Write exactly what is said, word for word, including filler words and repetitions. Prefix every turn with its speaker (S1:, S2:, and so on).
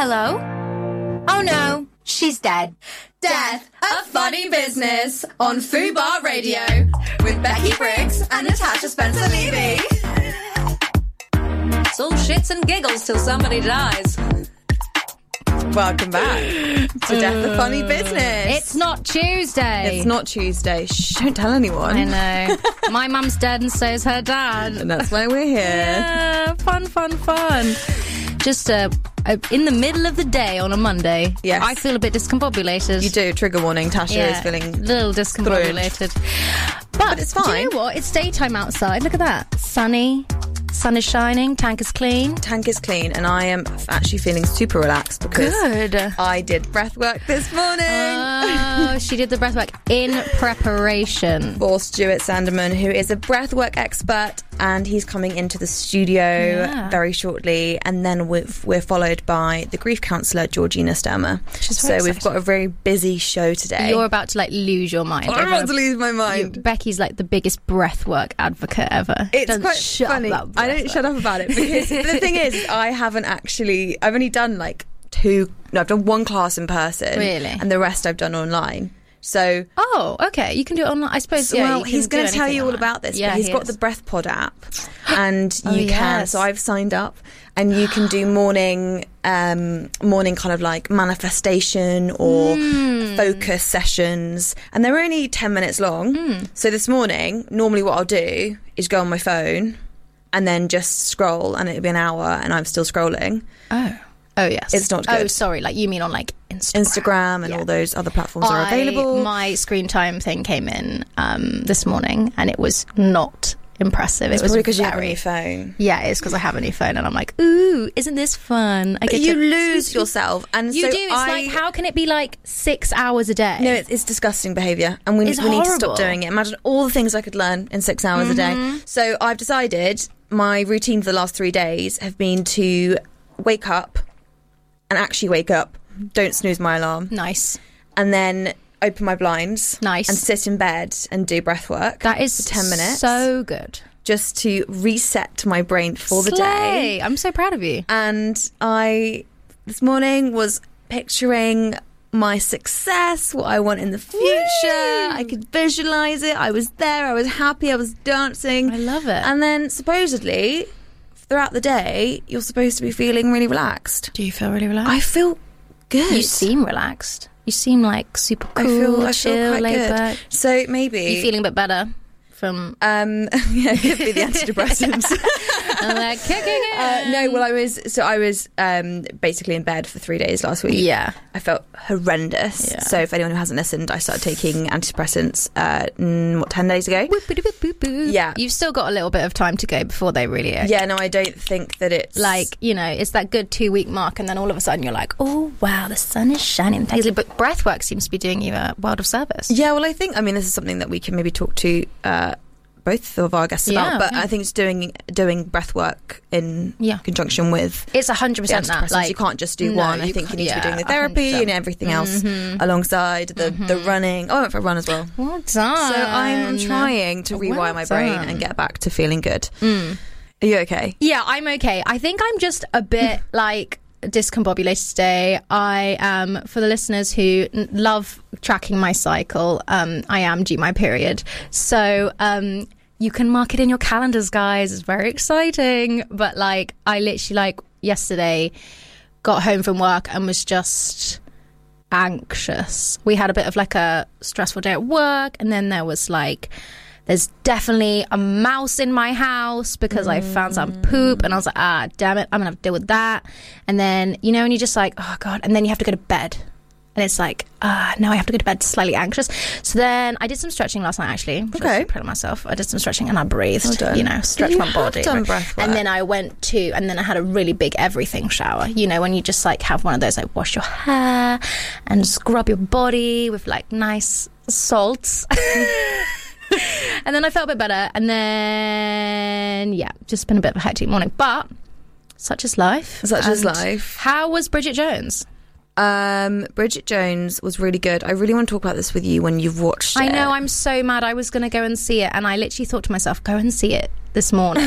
S1: Hello? Oh no, she's dead.
S2: Death, a funny business on Fubar Radio with Becky Briggs and Natasha Spencer-Levy.
S1: It's all shits and giggles till somebody dies.
S2: Welcome back to Death, a Funny Business.
S1: It's not Tuesday.
S2: It's not Tuesday. Shh, don't tell anyone.
S1: I know. My mum's dead and so's her dad.
S2: And that's why we're here.
S1: Yeah, fun, fun, fun. Just uh, uh, in the middle of the day on a Monday.
S2: Yes.
S1: I feel a bit discombobulated.
S2: You do. Trigger warning. Tasha
S1: yeah,
S2: is feeling
S1: a little discombobulated. But,
S2: but it's fine.
S1: Do you know what? It's daytime outside. Look at that. Sunny. Sun is shining. Tank is clean.
S2: Tank is clean. And I am actually feeling super relaxed because
S1: Good.
S2: I did breath work this morning.
S1: Oh, she did the breath work in preparation.
S2: For Stuart Sanderman, who is a breathwork expert, and he's coming into the studio
S1: yeah.
S2: very shortly. And then we've, we're followed by the grief counsellor, Georgina Sturmer. So
S1: exciting.
S2: we've got a very busy show today.
S1: You're about to like lose your mind.
S2: I'm about to lose my mind.
S1: You, Becky's like the biggest breathwork advocate ever.
S2: It's
S1: Doesn't
S2: quite
S1: shut
S2: funny.
S1: Up
S2: I don't shut up about it because the thing is, I haven't actually. I've only done like two. No, I've done one class in person.
S1: Really?
S2: And the rest I've done online. So.
S1: Oh, okay. You can do it online. I suppose. Yeah,
S2: well,
S1: you can
S2: he's going to tell you all
S1: online.
S2: about this.
S1: Yeah,
S2: but he's
S1: he
S2: got
S1: is.
S2: the Breath Pod app, and you
S1: Oh,
S2: can.
S1: yes.
S2: So I've signed up, and you can do morning, um, morning kind of like manifestation or
S1: Mm.
S2: focus sessions, and they're only ten minutes long.
S1: Mm.
S2: So this morning, normally what I'll do is go on my phone, and then just scroll, and it'll be an hour, and I'm still scrolling.
S1: Oh. Oh, yes.
S2: It's not
S1: Oh,
S2: good.
S1: sorry. Like, you mean on, like, Instagram.
S2: Instagram and
S1: Yeah.
S2: all those other platforms are
S1: I-
S2: available.
S1: My screen time thing came in um, this morning, and it was not impressive.
S2: It's
S1: it was
S2: probably because you have a
S1: very-
S2: new phone.
S1: Yeah, it's because I have a new phone, and I'm like, ooh, isn't this fun? I
S2: But
S1: get
S2: you
S1: to-
S2: lose yourself. And
S1: You
S2: so
S1: do. It's
S2: I,
S1: like, how can it be, like, six hours a day?
S2: No, it's, it's disgusting behaviour, and we,
S1: It's
S2: we need to
S1: horrible.
S2: stop doing it. Imagine all the things I could learn in six hours
S1: Mm-hmm.
S2: a day. So I've decided my routine for the last three days have been to wake up and actually wake up, don't snooze my alarm,
S1: Nice.
S2: and then open my blinds,
S1: Nice.
S2: and sit in bed and do breath work.
S1: That is
S2: for ten minutes,
S1: so good.
S2: just to reset my brain for the day.
S1: Slay. I'm so proud of you.
S2: And I, this morning, was picturing my success, what I want in the future.
S1: Woo!
S2: I could visualize it. I was there. I was happy. I was dancing.
S1: I love it.
S2: And then supposedly, throughout the day, you're supposed to be feeling really relaxed.
S1: Do you feel really relaxed?
S2: I feel good.
S1: You seem relaxed. You seem like super cool,
S2: I feel, I
S1: chill,
S2: feel quite
S1: laid
S2: good.
S1: back.
S2: So maybe
S1: You feeling a bit better from...
S2: Um, yeah, it could be the antidepressants.
S1: I'm like, kicking it.
S2: Uh, no, well, I was so I was um, basically in bed for three days last week.
S1: Yeah.
S2: I felt horrendous.
S1: Yeah.
S2: So, if anyone who hasn't listened, I started taking antidepressants uh, mm, what ten days ago. Yeah.
S1: You've still got a little bit of time to go before they really...
S2: Yeah, no, I don't think that it's
S1: Like, you know, it's that good two-week mark, and then all of a sudden you're like, oh, wow, the sun is shining. Thanks. But breathwork seems to be doing you a world of service.
S2: Yeah, well, I think I mean this is something that we can maybe talk to uh, both of our guests
S1: Yeah,
S2: about. But
S1: yeah.
S2: I think it's doing doing breath work in
S1: Yeah.
S2: conjunction with
S1: It's one hundred
S2: the
S1: percent that.
S2: antidepressants.
S1: Like,
S2: you can't just do
S1: no,
S2: one. I
S1: you
S2: think you
S1: can't-
S2: need to be doing the
S1: yeah,
S2: therapy
S1: one hundred percent.
S2: and everything else
S1: Mm-hmm.
S2: alongside the the running. Oh, I went for a run as well.
S1: Well done.
S2: So I'm trying to rewire
S1: Well
S2: my brain
S1: done.
S2: and get back to feeling good.
S1: Mm.
S2: Are you okay?
S1: Yeah, I'm okay. I think I'm just a bit like discombobulated today. I am, for the listeners who n- love tracking my cycle, um, I am due my period. So um, you can mark it in your calendars, guys. It's very exciting. But like, I literally like yesterday got home from work and was just anxious. We had a bit of like a stressful day at work, and then there was like, there's definitely a mouse in my house because I found some poop, and I was like, ah, damn it, I'm gonna have to deal with that. And then, you know, and you're just like, oh god, and then you have to go to bed, and it's like, ah, now I have to go to bed, slightly anxious. So then I did some stretching last night, actually. Which I was
S2: Okay.
S1: so proud of myself. I did some stretching and I breathed,
S2: Well done.
S1: you know, stretched
S2: You
S1: my
S2: have
S1: body.
S2: done breath work.
S1: And then I went to, and then I had a really big everything shower. You know, when you just like have one of those, like wash your hair and scrub your body with like nice salts. And then I felt a bit better, and then yeah, just been a bit of a hectic morning, but such is life.
S2: Such is
S1: And
S2: life.
S1: How was Bridget Jones?
S2: Um, Bridget Jones was really good. I really want to talk about this with you when you've watched it.
S1: I know, I'm so mad. I was going to go and see it, and I literally thought to myself, go and see it this morning.